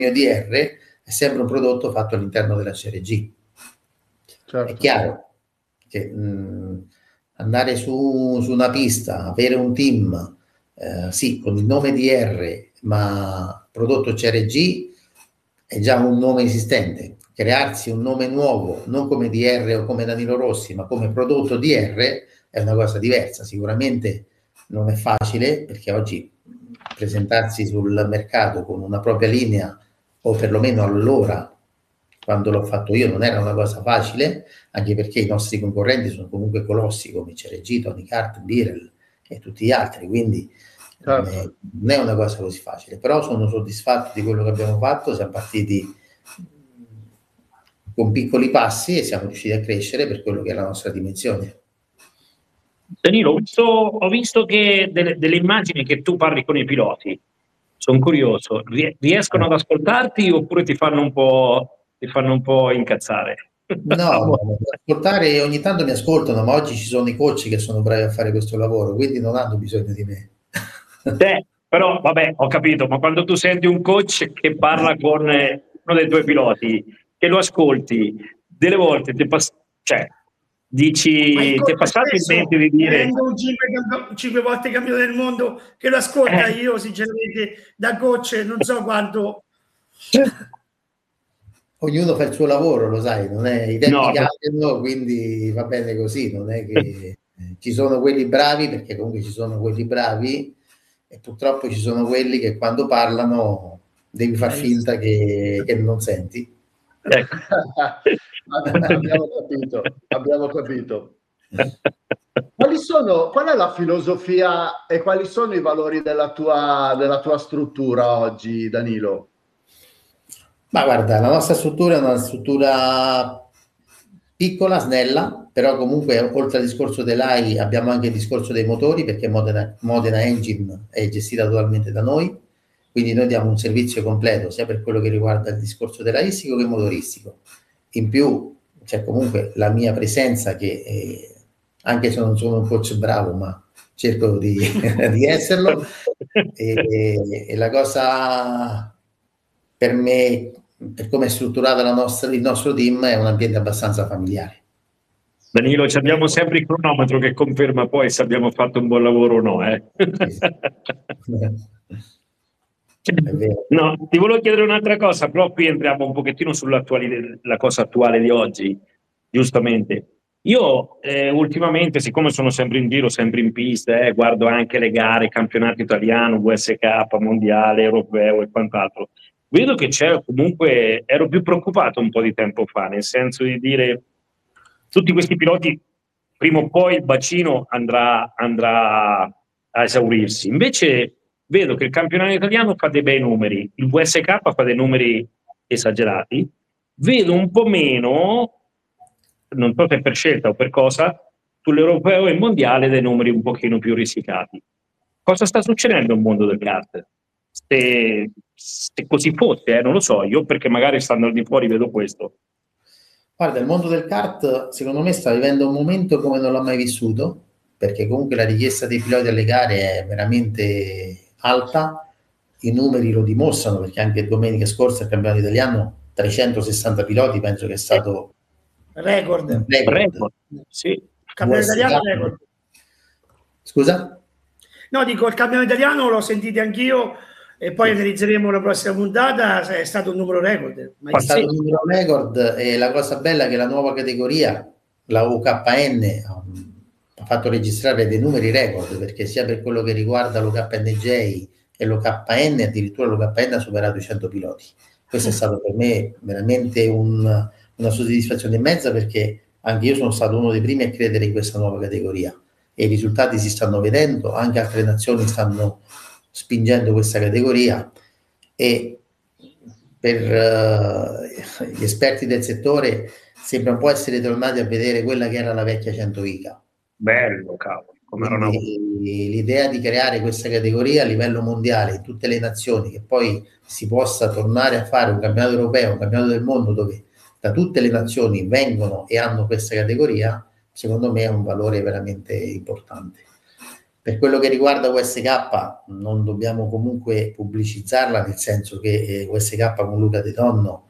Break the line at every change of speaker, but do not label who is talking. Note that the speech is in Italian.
DR è sempre un prodotto fatto all'interno della Serie G. Certo. È chiaro che andare su una pista, avere un team, sì, con il nome DR, ma prodotto Serie G è già un nome esistente. Crearsi un nome nuovo, non come DR o come Danilo Rossi, ma come prodotto DR è una cosa diversa. Sicuramente non è facile, perché oggi presentarsi sul mercato con una propria linea, o perlomeno allora, quando l'ho fatto io, non era una cosa facile, anche perché i nostri concorrenti sono comunque colossi come Cereggi, Tony Kart, Birel e tutti gli altri, quindi certo, non è una cosa così facile. Però sono soddisfatto di quello che abbiamo fatto, siamo partiti con piccoli passi e siamo riusciti a crescere per quello che è la nostra dimensione.
Danilo, ho visto che delle immagini che tu parli con i piloti, sono curioso, riescono ad ascoltarti oppure ti fanno un po' incazzare?
No, ascoltare ogni tanto mi ascoltano, ma oggi ci sono i coach che sono bravi a fare questo lavoro, quindi non hanno bisogno di me.
Però vabbè, ho capito, ma quando tu senti un coach che parla con uno dei tuoi piloti, che lo ascolti, delle volte dici, ti è passato in mente di dire...
un 5 volte campione del mondo che lo ascolta, io sinceramente da coach non so quanto...
Ognuno fa il suo lavoro, lo sai, non è, i tempi cambiano, quindi va bene così, non è che ci sono quelli bravi, perché comunque ci sono quelli bravi, e purtroppo ci sono quelli che quando parlano devi far finta che non senti.
Ecco.
Abbiamo capito. Qual è la filosofia e quali sono i valori della tua struttura oggi, Danilo?
Ma guarda, la nostra struttura è una struttura piccola, snella, però comunque oltre al discorso dell'AI abbiamo anche il discorso dei motori, perché Modena Engine è gestita totalmente da noi, quindi noi diamo un servizio completo sia per quello che riguarda il discorso dell'aistico che motoristico. In più c'è comunque la mia presenza che, anche se non sono un coach bravo, ma cerco di esserlo, e la cosa per me, per come è strutturata il nostro team, è un ambiente abbastanza familiare.
Danilo, abbiamo sempre il cronometro che conferma poi se abbiamo fatto un buon lavoro o no. No, ti volevo chiedere un'altra cosa, però qui entriamo un pochettino sulla cosa attuale di oggi, giustamente. Io ultimamente, siccome sono sempre in giro, sempre in pista, guardo anche le gare, campionato italiano, WSK, mondiale, europeo e quant'altro, vedo che c'è comunque, ero più preoccupato un po' di tempo fa, nel senso di dire, tutti questi piloti, prima o poi il bacino andrà a esaurirsi. Invece vedo che il campionato italiano fa dei bei numeri, il WSK fa dei numeri esagerati, vedo un po' meno, non so se per scelta o per cosa, sull'europeo e il mondiale dei numeri un pochino più risicati. Cosa sta succedendo nel mondo del kart? Se così fosse, non lo so, io perché magari stando al di fuori vedo questo.
Guarda, il mondo del kart secondo me sta vivendo un momento come non l'ha mai vissuto, perché comunque la richiesta dei piloti alle gare è veramente alta, i numeri lo dimostrano, perché anche domenica scorsa al campionato italiano 360 piloti, penso che è stato
record.
Sì.
Campionato italiano record.
Scusa?
No, dico, il campionato italiano l'ho sentito anch'io, e poi analizzeremo la prossima puntata, è stato un numero record.
È stato un numero record, e la cosa bella è che la nuova categoria, la UKN, ha fatto registrare dei numeri record, perché sia per quello che riguarda l'OKNJ e l'OKN, addirittura l'OKN ha superato i 100 piloti. Questo è stato per me veramente una soddisfazione immensa, perché anche io sono stato uno dei primi a credere in questa nuova categoria, e i risultati si stanno vedendo, anche altre nazioni stanno spingendo questa categoria, e per gli esperti del settore sembra un po' essere tornati a vedere quella che era la vecchia 100 ICA.
Bello, cavolo.
L'idea di creare questa categoria a livello mondiale in tutte le nazioni, che poi si possa tornare a fare un campionato europeo, un campionato del mondo dove da tutte le nazioni vengono e hanno questa categoria, secondo me è un valore veramente importante. Per quello che riguarda USK, non dobbiamo comunque pubblicizzarla, nel senso che USK con Luca De Donno